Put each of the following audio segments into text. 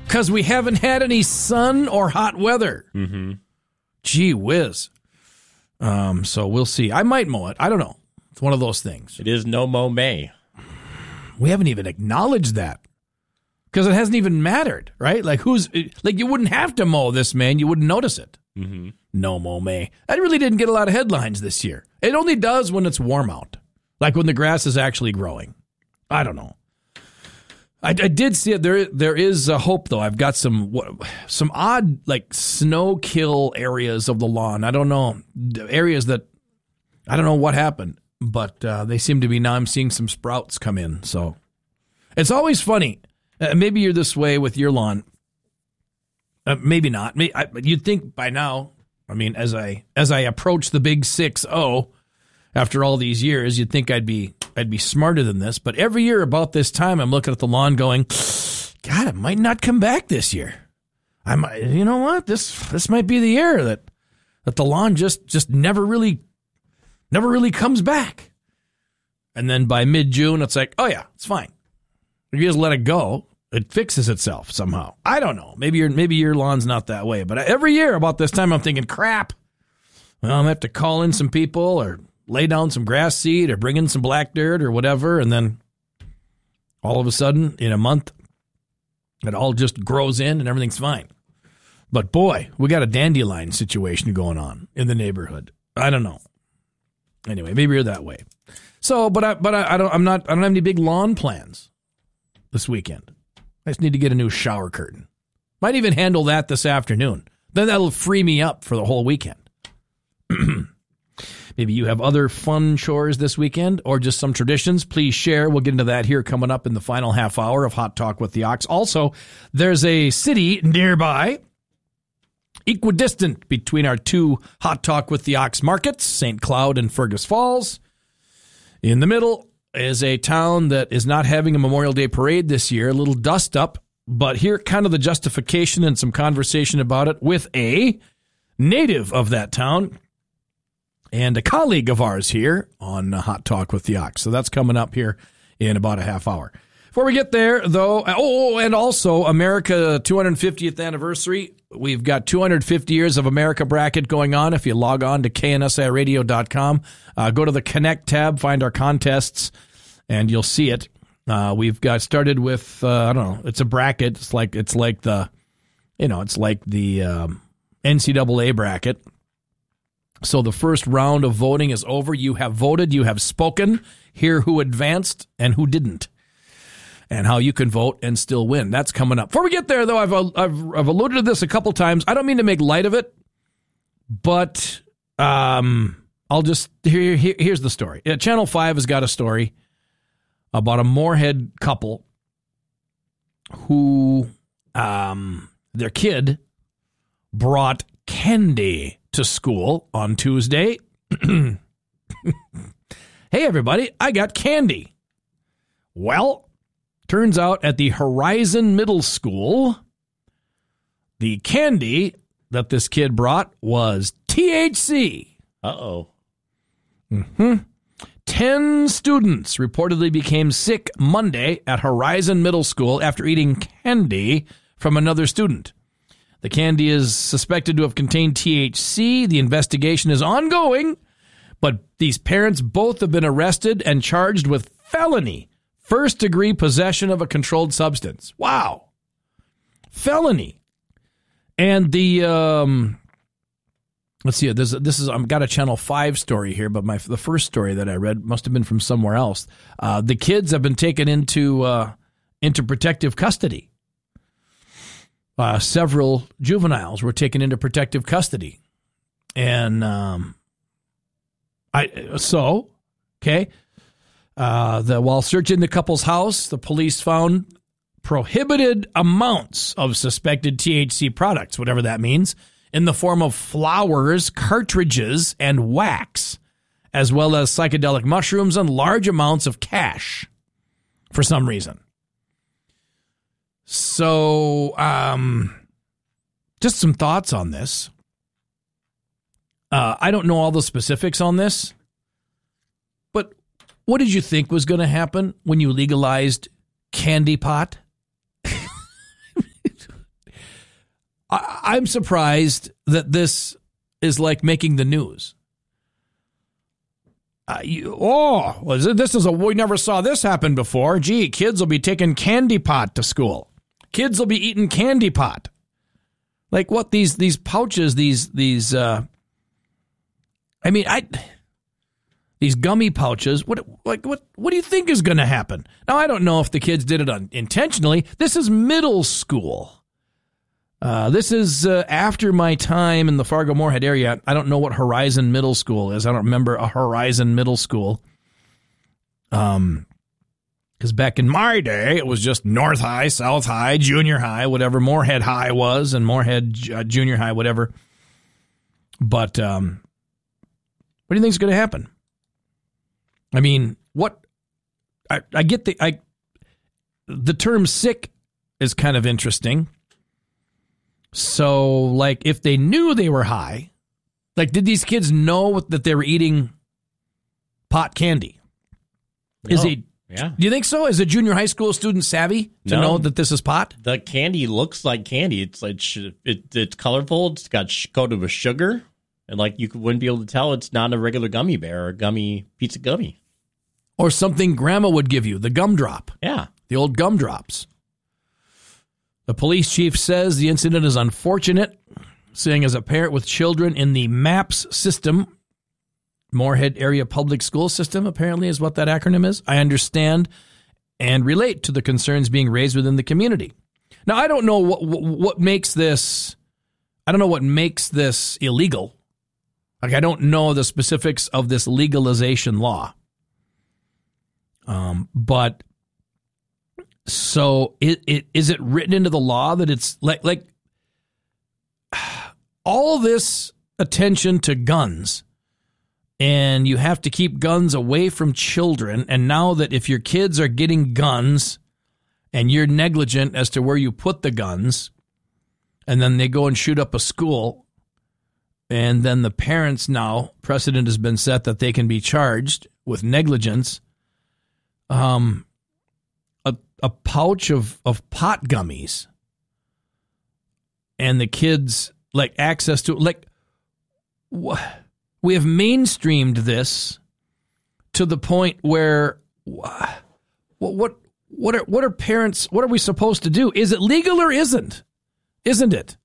because we haven't had any sun or hot weather. Mm-hmm. Gee whiz. So we'll see. I might mow it. I don't know. It's one of those things. It is no mow May. We haven't even acknowledged that because it hasn't even mattered, right? Like you wouldn't have to mow this, man. You wouldn't notice it. Mm-hmm. No mow May. That really didn't get a lot of headlines this year. It only does when it's warm out, like when the grass is actually growing. I don't know. I did see it. There is a hope, though. I've got some odd, like, snow kill areas of the lawn. I don't know. Areas that I don't know what happened, but they seem to be now. I'm seeing some sprouts come in. So it's always funny. Maybe you're this way with your lawn. Maybe not. You'd think by now, I mean, as I approach the big 6-0 after all these years, you'd think I'd be smarter than this. But every year about this time, I'm looking at the lawn going, God, it might not come back this year. You know what? This might be the year that the lawn just never really comes back. And then by mid-June, it's like, oh yeah, it's fine. If you just let it go, it fixes itself somehow. I don't know. Maybe your lawn's not that way. But every year about this time, I'm thinking, crap. Well, I'm going to have to call in some people or lay down some grass seed or bring in some black dirt or whatever. And then all of a sudden, in a month, it all just grows in and everything's fine. But boy, we got a dandelion situation going on in the neighborhood. I don't know. Anyway, maybe you're that way. So, but I don't have any big lawn plans this weekend. I just need to get a new shower curtain. Might even handle that this afternoon. Then that'll free me up for the whole weekend. Maybe you have other fun chores this weekend or just some traditions. Please share. We'll get into that here coming up in the final half hour of Hot Talk with the Ox. Also, there's a city nearby, equidistant between our two Hot Talk with the Ox markets, St. Cloud and Fergus Falls. In the middle is a town that is not having a Memorial Day parade this year, a little dust up. But here, kind of the justification and some conversation about it with a native of that town and a colleague of ours here on Hot Talk with the Ox. So that's coming up here in about a half hour. Before we get there, though, and also America 250th anniversary. We've got 250 years of America bracket going on. If you log on to knsiradio.com, go to the Connect tab, find our contests, and you'll see it. We've got started with, I don't know, it's a bracket. It's like the NCAA bracket. So the first round of voting is over. You have voted. You have spoken. Hear who advanced and who didn't, and how you can vote and still win. That's coming up. Before we get there, though, I've alluded to this a couple times. I don't mean to make light of it, but I'll just here's the story. Channel 5 has got a story about a Moorhead couple who their kid brought candy to school on Tuesday. Hey, everybody, I got candy. Well, turns out at the Horizon Middle School, the candy that this kid brought was THC. Uh-oh. 10 students reportedly became sick Monday at Horizon Middle School after eating candy from another student. The candy is suspected to have contained THC. The investigation is ongoing, but these parents both have been arrested and charged with felony first-degree possession of a controlled substance. Wow. Felony. And the let's see. I've got a Channel 5 story here, but the first story that I read must have been from somewhere else. The kids have been taken into protective custody. Several juveniles were taken into protective custody, and while searching the couple's house, the police found prohibited amounts of suspected THC products, whatever that means, in the form of flowers, cartridges, and wax, as well as psychedelic mushrooms and large amounts of cash for some reason. So, just some thoughts on this. I don't know all the specifics on this, but what did you think was going to happen when you legalized candy pot? I'm surprised that this is like making the news. We never saw this happen before. Gee, kids will be taking candy pot to school. Kids will be eating candy pot. Like what these pouches, these gummy pouches. What do you think is going to happen? Now, I don't know if the kids did it intentionally. This is middle school. This is after my time in the Fargo-Moorhead area. I don't know what Horizon Middle School is. I don't remember a Horizon Middle School. Because back in my day, it was just North High, South High, Junior High, whatever Moorhead High was, and Moorhead Junior High, whatever. But what do you think is going to happen? I mean, I get the term sick is kind of interesting. So, like, if they knew they were high, like, did these kids know that they were eating pot candy? Yeah. Do you think so? Is a junior high school student savvy to know that this is pot? The candy looks like candy. It's like it's colorful. It's got coated with sugar, and like you wouldn't be able to tell it's not a regular gummy bear or pizza gummy, or something Grandma would give you, the gumdrop. Yeah, the old gumdrops. The police chief says the incident is unfortunate, saying as a parent with children in the MAPS system, Moorhead Area Public School System, apparently is what that acronym is, I understand and relate to the concerns being raised within the community. Now, I don't know what makes this, I don't know what makes this illegal. Like, I don't know the specifics of this legalization law. But so is it written into the law that it's like all this attention to guns, and you have to keep guns away from children, and now that if your kids are getting guns and you're negligent as to where you put the guns, and then they go and shoot up a school, and then the parents now, precedent has been set that they can be charged with negligence. A pouch of pot gummies, and the kids like access to like we have mainstreamed this to the point where what are parents, what are we supposed to do? Is it legal or isn't it?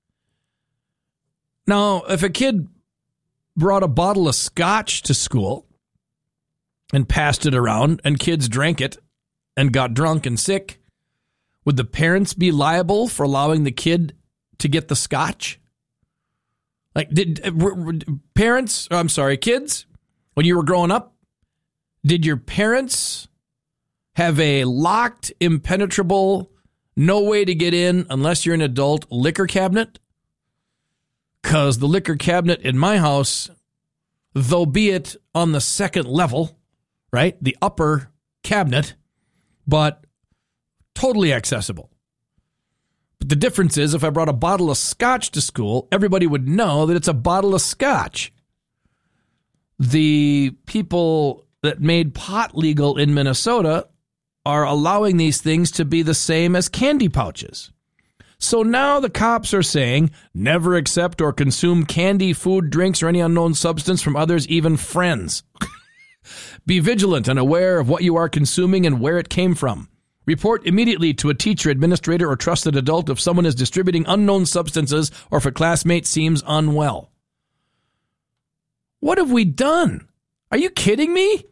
Now, if a kid brought a bottle of scotch to school and passed it around and kids drank it and got drunk and sick, would the parents be liable for allowing the kid to get the scotch? Like, kids, when you were growing up, did your parents have a locked, impenetrable, no way to get in unless you're an adult liquor cabinet? Because the liquor cabinet in my house, though be it on the second level, right, the upper cabinet, but totally accessible. But the difference is if I brought a bottle of scotch to school, everybody would know that it's a bottle of scotch. The people that made pot legal in Minnesota are allowing these things to be the same as candy pouches. So now the cops are saying, never accept or consume candy, food, drinks, or any unknown substance from others, even friends. Be vigilant and aware of what you are consuming and where it came from. Report immediately to a teacher, administrator, or trusted adult if someone is distributing unknown substances or if a classmate seems unwell. What have we done? Are you kidding me?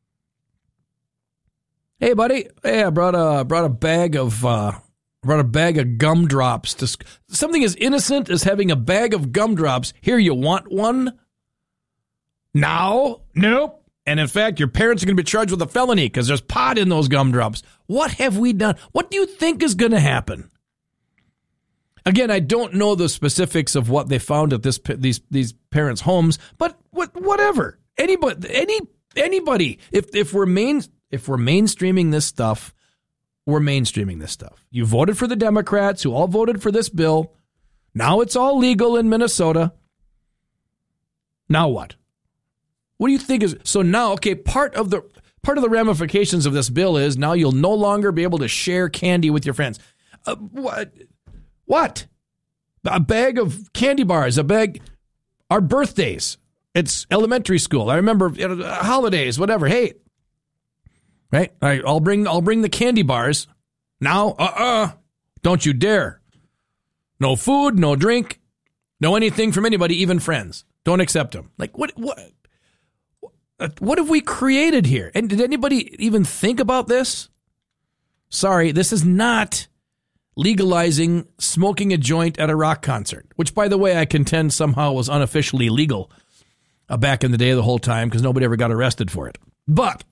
Hey, buddy. Hey, I brought a bag of gumdrops to something as innocent as having a bag of gumdrops. Here, you want one? Now? Nope. And in fact, your parents are going to be charged with a felony because there's pot in those gumdrops. What have we done? What do you think is going to happen? Again, I don't know the specifics of what they found at these parents' homes, but whatever. Anybody. If we're mainstreaming this stuff, we're mainstreaming this stuff. You voted for the Democrats who all voted for this bill. Now it's all legal in Minnesota. Now what? What do you think is so now? Okay, part of the ramifications of this bill is now you'll no longer be able to share candy with your friends. What? A bag of candy bars, our birthdays. It's elementary school. I remember holidays, whatever. Hey, right? All right, I'll bring the candy bars. Now, don't you dare. No food, no drink, no anything from anybody, even friends. Don't accept them. Like, what have we created here? And did anybody even think about this? Sorry, this is not legalizing smoking a joint at a rock concert, which, by the way, I contend somehow was unofficially legal back in the day the whole time because nobody ever got arrested for it. But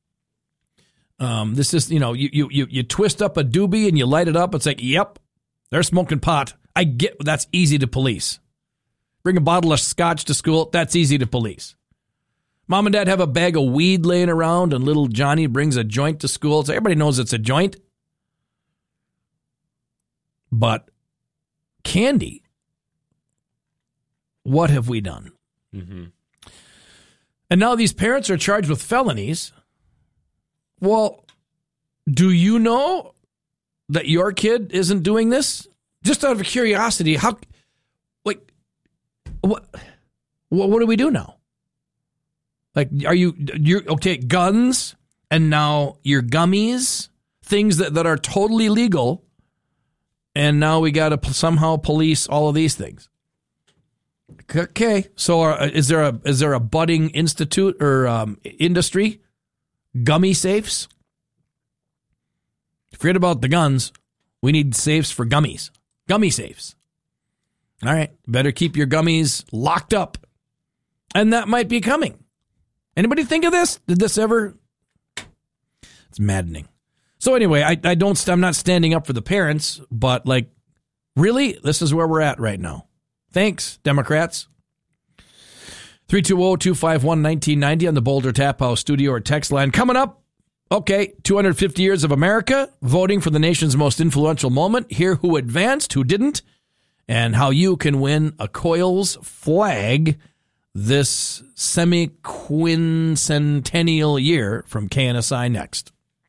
this is, you twist up a doobie and you light it up. It's like, yep, they're smoking pot. I get that's easy to police. Bring a bottle of scotch to school. That's easy to police. Mom and dad have a bag of weed laying around and little Johnny brings a joint to school. So everybody knows it's a joint. But candy, what have we done? Mm-hmm. And now these parents are charged with felonies. Well, do you know that your kid isn't doing this? Just out of curiosity, what do we do now? Like, you're okay, guns, and now your gummies, things that are totally legal, and now we got to somehow police all of these things. Okay, so is there a budding institute or industry? Gummy safes? Forget about the guns. We need safes for gummies. Gummy safes. All right, better keep your gummies locked up. And that might be coming. Anybody think of this? Did this ever? It's maddening. So anyway, I'm not standing up for the parents, but like, really? This is where we're at right now. Thanks, Democrats. 320-251-1990 on the Boulder Tap House studio or text line. Coming up, okay, 250 years of America, voting for the nation's most influential moment. Hear who advanced, who didn't, and how you can win a Coils flag this semi-quincentennial year from KNSI next.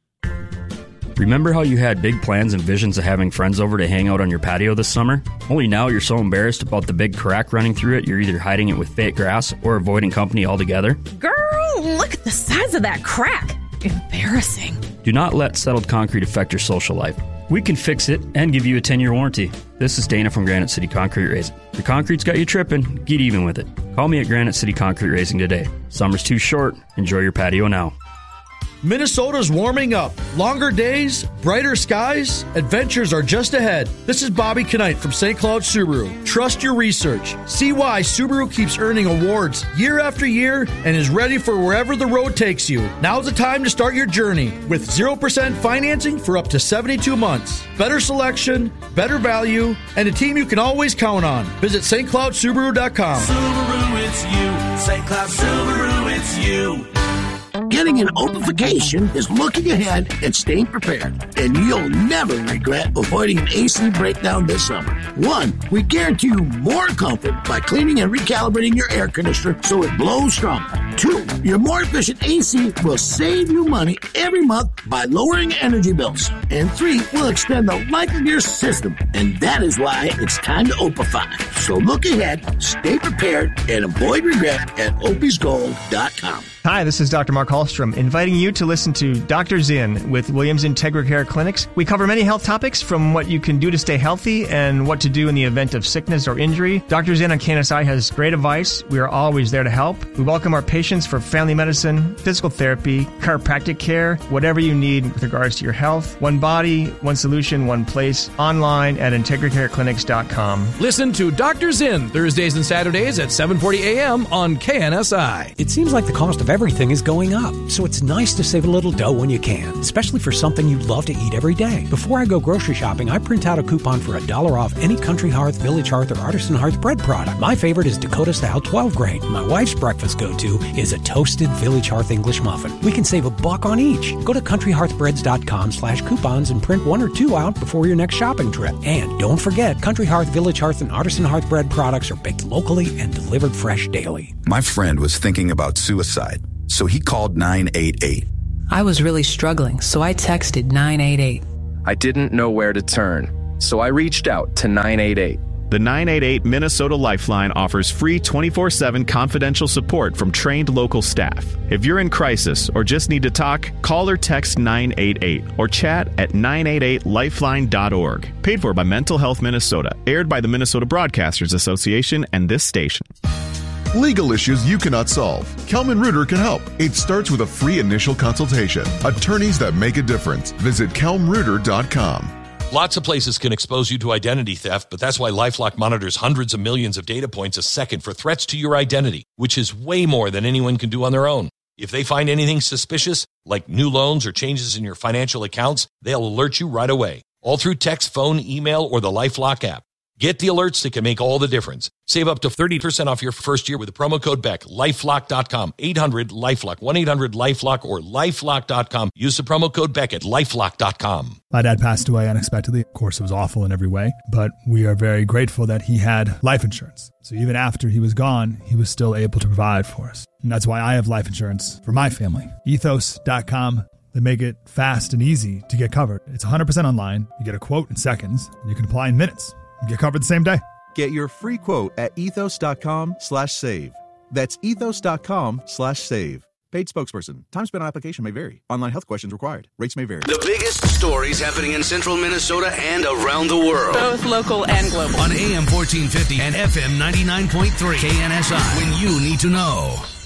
Remember how you had big plans and visions of having friends over to hang out on your patio this summer? Only now you're so embarrassed about the big crack running through it, you're either hiding it with fake grass or avoiding company altogether? Girl, look at the size of that crack. Embarrassing. Do not let settled concrete affect your social life. We can fix it and give you a 10-year warranty. This is Dana from Granite City Concrete Raising. Your concrete's got you tripping, get even with it. Call me at Granite City Concrete Raising today. Summer's too short. Enjoy your patio now. Minnesota's warming up. Longer days, brighter skies, adventures are just ahead. This is Bobby Knight from St. Cloud Subaru. Trust your research. See why Subaru keeps earning awards year after year and is ready for wherever the road takes you. Now's the time to start your journey with 0% financing for up to 72 months. Better selection, better value, and a team you can always count on. Visit stcloudsubaru.com. Subaru, it's you. St. Cloud Subaru, it's you. Getting an Opification is looking ahead and staying prepared, and you'll never regret avoiding an AC breakdown this summer. 1, we guarantee you more comfort by cleaning and recalibrating your air conditioner so it blows stronger. 2, your more efficient AC will save you money every month by lowering energy bills. And 3, we'll extend the life of your system, and that is why it's time to Opify. So look ahead, stay prepared, and avoid regret at opisgold.com. Hi, this is Dr. Mark Hallstrom, inviting you to listen to Dr. Zinn with Williams Integra Care Clinics. We cover many health topics, from what you can do to stay healthy and what to do in the event of sickness or injury. Dr. Zinn on KNSI has great advice. We are always there to help. We welcome our patients for family medicine, physical therapy, chiropractic care, whatever you need with regards to your health. One body, one solution, one place. Online at IntegraCareClinics.com. Listen to Dr. Zinn Thursdays and Saturdays at 7:40 a.m. on KNSI. It seems like the cost of everything is going up, so it's nice to save a little dough when you can, especially for something you love to eat every day. Before I go grocery shopping, I print out a coupon for $1 off any Country Hearth, Village Hearth, or Artisan Hearth bread product. My favorite is Dakota Style 12 grain. My wife's breakfast go-to is a toasted Village Hearth English muffin. We can save $1 on each. Go to countryhearthbreads.com/coupons and print 1 or 2 out before your next shopping trip. And don't forget, Country Hearth, Village Hearth, and Artisan Hearth bread products are baked locally and delivered fresh daily. My friend was thinking about suicide, so he called 988. I was really struggling, so I texted 988. I didn't know where to turn, so I reached out to 988. The 988 Minnesota Lifeline offers free 24/7 confidential support from trained local staff. If you're in crisis or just need to talk, call or text 988 or chat at 988lifeline.org. Paid for by Mental Health Minnesota. Aired by the Minnesota Broadcasters Association and this station. Legal issues you cannot solve. Kelman Reuter can help. It starts with a free initial consultation. Attorneys that make a difference. Visit kelmreuter.com. Lots of places can expose you to identity theft, but that's why LifeLock monitors hundreds of millions of data points a second for threats to your identity, which is way more than anyone can do on their own. If they find anything suspicious, like new loans or changes in your financial accounts, they'll alert you right away, all through text, phone, email, or the LifeLock app. Get the alerts that can make all the difference. Save up to 30% off your first year with the promo code BECK. LifeLock.com. 800-LifeLock. 1-800-LifeLock or LifeLock.com. Use the promo code BECK at LifeLock.com. My dad passed away unexpectedly. Of course, it was awful in every way, but we are very grateful that he had life insurance. So even after he was gone, he was still able to provide for us. And that's why I have life insurance for my family. Ethos.com. They make it fast and easy to get covered. It's 100% online. You get a quote in seconds, and you can apply in minutes. Get covered the same day. Get your free quote at ethos.com/save. That's ethos.com/save. Paid spokesperson. Time spent on application may vary. Online health questions required. Rates may vary. The biggest stories happening in central Minnesota and around the world. Both local and global. On AM 1450 and FM 99.3 KNSI. When you need to know.